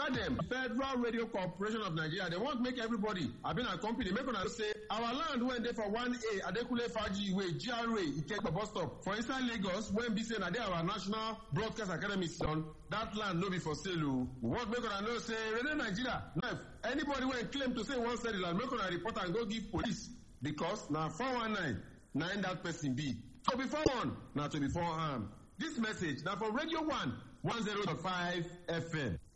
dem Federal Radio Corporation of Nigeria, they want make everybody, I been a company, make una say our land wey dey for 1A Adekunle Faji Way, GRA, Ikeja bus stop for inside Lagos, when be say na dey our National Broadcast Academy done, that land no be for sale o. We want make una know say Radio Nigeria, now anybody wey claim to say one sell the land, make una report and go give police, because na 419 na that person be. So before one, na to before harm. This message now for Radio 1 105 FM.